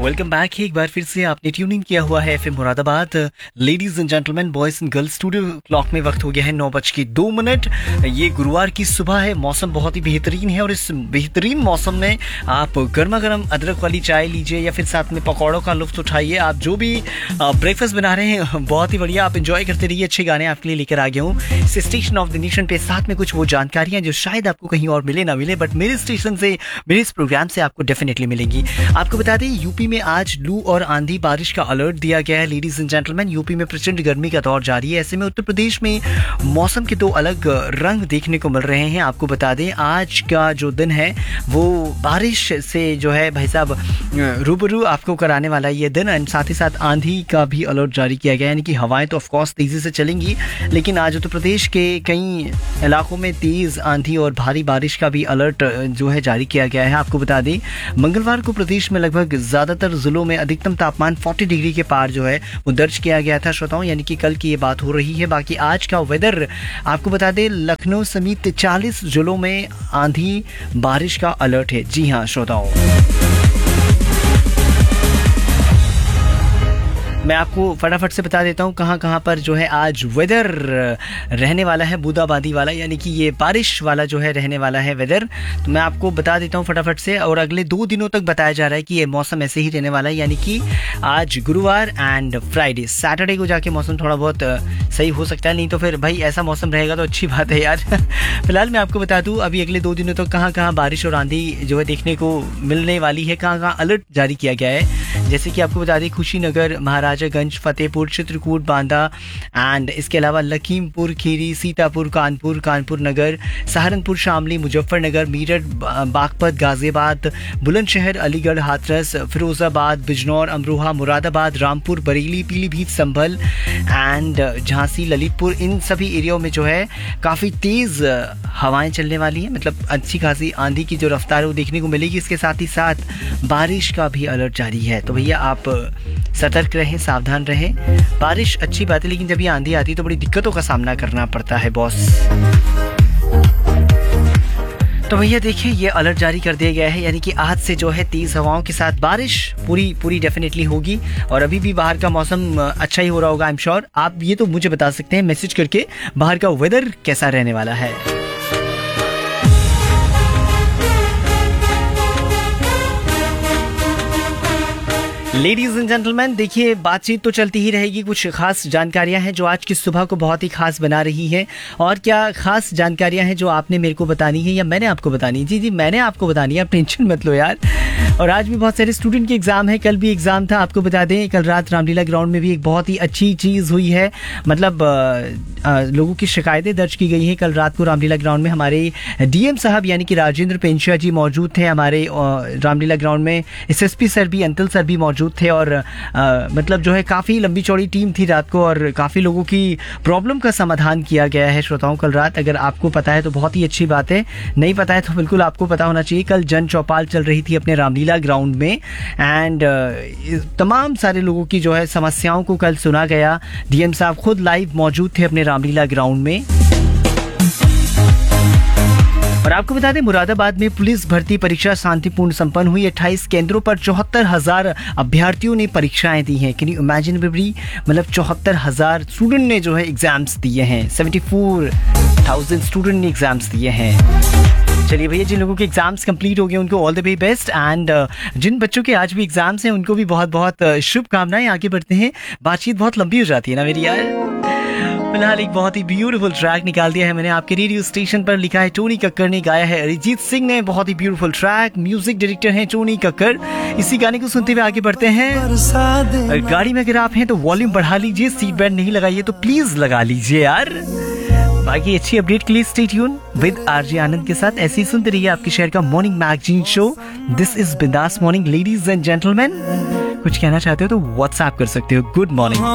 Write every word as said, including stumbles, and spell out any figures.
Welcome back. एक बार फिर से आपने ट्यूनिंग किया हुआ है FM Moradabad. Ladies and gentleman, boys and girls, studio clock में वक्त हो गया है नौ बज के दो मिनट। ये गुरुवार की सुबह है, मौसम बहुत ही बेहतरीन है और इस बेहतरीन मौसम में आप गर्मा गर्म अदरक वाली चाय लीजिए या फिर साथ में पकौड़ों का लुत्फ उठाइए। आप जो भी ब्रेकफास्ट बना रहे हैं बहुत ही बढ़िया, आप इंजॉय करते रहिए। अच्छे गाने आपके लिए लेकर आ गया हूँ इस स्टेशन ऑफ द नेशन पे, साथ में कुछ वो जानकारियाँ जो शायद आपको कहीं और मिले ना मिले, बट मेरे स्टेशन से, मेरे इस प्रोग्राम से आपको डेफिनेटली मिलेंगी। आपको बता दें, यूपी में आज लू और आंधी बारिश का अलर्ट दिया गया है। लेडीज एंड जेंटलमैन, यूपी में प्रचंड गर्मी का दौर जारी है। ऐसे में उत्तर प्रदेश में मौसम के दो अलग रंग देखने को मिल रहे हैं। आपको बता दें, आज का जो दिन है वो बारिश से जो है भाई साहब रूबरू आपको कराने वाला ये दिन, एंड साथ ही साथ आंधी का भी अलर्ट जारी किया गया है। यानी कि हवाएं तो ऑफकोर्स तेजी से चलेंगी, लेकिन आज उत्तर प्रदेश के कई इलाकों में तेज आंधी और भारी बारिश का भी अलर्ट जो है जारी किया गया है। आपको बता दें, मंगलवार को प्रदेश में लगभग ज्यादातर जिलों में अधिकतम तापमान चालीस डिग्री के पार जो है वो दर्ज किया गया था श्रोताओं, यानी कि कल की ये बात हो रही है। बाकी आज का वेदर आपको बता दें, लखनऊ समेत चालीस जिलों में आंधी बारिश का अलर्ट है। जी हाँ श्रोताओं, मैं आपको फटाफट से बता देता हूँ कहाँ कहाँ पर जो है आज वेदर रहने वाला है, बूंदाबांदी वाला, यानी कि ये बारिश वाला जो है रहने वाला है वेदर। तो मैं आपको बता देता हूँ फटाफट से, और अगले दो दिनों तक बताया जा रहा है कि ये मौसम ऐसे ही रहने वाला है, यानी कि आज गुरुवार एंड फ्राइडे, सैटरडे को जाके मौसम थोड़ा बहुत सही हो सकता है, नहीं तो फिर भाई ऐसा मौसम रहेगा तो अच्छी बात है यार। फिलहाल मैं आपको बता दूँ अभी अगले दो दिनों तक कहाँ कहाँ बारिश और आंधी जो है देखने को मिलने वाली है, कहाँ कहाँ अलर्ट जारी किया गया है। जैसे कि आपको बता दें, खुशीनगर, महाराजागंज, फतेहपुर, चित्रकूट, बांदा एंड इसके अलावा लखीमपुर खीरी, सीतापुर, कानपुर, कानपुर नगर, सहारनपुर, शामली, मुजफ्फरनगर, मेरठ, बागपत, गाजियाबाद, बुलंदशहर, अलीगढ़, हाथरस, फिरोजाबाद, बिजनौर, अमरोहा, मुरादाबाद, रामपुर, बरेली, पीलीभीत, संभल एंड झांसी, ललितपुर, इन सभी एरियाओं में जो है काफ़ी तेज़ हवाएं चलने वाली हैं। मतलब अच्छी खासी आंधी की जो रफ्तार है वो देखने को मिलेगी। इसके साथ ही साथ बारिश का भी अलर्ट जारी है। तो भैया आप सतर्क रहें, सावधान रहें। बारिश अच्छी बात है, लेकिन जब ये आंधी आती है तो बड़ी दिक्कतों का सामना करना पड़ता है बॉस। तो भैया देखिए, ये अलर्ट जारी कर दिया गया है, यानी कि आज से जो है तेज हवाओं के साथ बारिश पूरी पूरी डेफिनेटली होगी। और अभी भी बाहर का मौसम अच्छा ही हो रहा होगा, आई एम श्योर। आप ये तो मुझे बता सकते हैं मैसेज करके, बाहर का वेदर कैसा रहने वाला है। लेडीज एंड जेंटलमैन, देखिए बातचीत तो चलती ही रहेगी। कुछ खास जानकारियां हैं जो आज की सुबह को बहुत ही खास बना रही हैं। और क्या खास जानकारियां हैं जो आपने मेरे को बतानी है या मैंने आपको बतानी है? जी जी मैंने आपको बतानी है, आप टेंशन मत लो यार। और आज भी बहुत सारे स्टूडेंट के एग्जाम है, कल भी एग्जाम था। आपको बता दें, कल रात रामलीला ग्राउंड में भी एक बहुत ही अच्छी चीज़ हुई है। मतलब आ, आ, लोगों की शिकायतें दर्ज की गई हैं। कल रात को रामलीला ग्राउंड में हमारे डीएम साहब यानी कि राजेंद्र पेंशिया जी मौजूद थे। हमारे रामलीला ग्राउंड में एसएसपी सर भी, अंतल सर भी मौजूद थे। और आ, मतलब जो है काफ़ी लंबी चौड़ी टीम थी रात को, और काफ़ी लोगों की प्रॉब्लम का समाधान किया गया है श्रोताओं कल रात। अगर आपको पता है तो बहुत ही अच्छी बात है, नहीं पता है तो बिल्कुल आपको पता होना चाहिए। कल जन चौपाल चल रही थी अपने रामलीला ग्राउंड में, एंड तमाम सारे लोगों की जो है समस्याओं को कल सुना गया। डीएम साहब खुद लाइव मौजूद थे अपने रामलीला ग्राउंड में। और आपको बता दें, मुरादाबाद में पुलिस भर्ती परीक्षा शांतिपूर्ण संपन्न हुई। अट्ठाईस केंद्रों पर चौहत्तर हजार अभ्यर्थियों ने परीक्षाएं दी हैं। कैन यू इमेजिन बेबी, मतलब चौहत्तर हजार स्टूडेंट ने जो है एग्जाम्स दिए हैं। सेवेंटी फोर थाउजेंड स्टूडेंट ने एग्जाम्स दिए हैं। चलिए भैया, जिन लोगों के एग्जाम्स कंप्लीट हो गए उनको all the way best, and जिन बच्चों के आज भी एग्जाम्स हैं उनको भी बहुत बहुत शुभकामनाएं। आगे बढ़ते हैं, बातचीत बहुत लंबी हो जाती है ना मेरी यार। फिलहाल एक बहुत ही ब्यूटीफुल ट्रैक निकाल दिया है मैंने आपके रेडियो स्टेशन पर। लिखा है टोनी कक्कर ने, गाया है अरिजीत सिंह ने। बहुत ही ब्यूटीफुल ट्रैक, म्यूजिक डायरेक्टर हैं टोनी कक्कर। इसी गाने को सुनते हुए आगे बढ़ते हैं। गाड़ी में अगर आप हैं तो वॉल्यूम बढ़ा लीजिए, सीट बेल्ट नहीं लगाइए तो प्लीज लगा लीजिए यार। बाकी अच्छी अपडेट के लिए स्टे ट्यून विद आरजे आनंद के साथ। ऐसे ही सुनते रहिए आपके शहर का morning magazine show. This is बिंदास मॉर्निंग। लेडीज एंड जेंटलमैन, कुछ कहना चाहते हो तो व्हाट्सएप कर सकते हो। Good morning.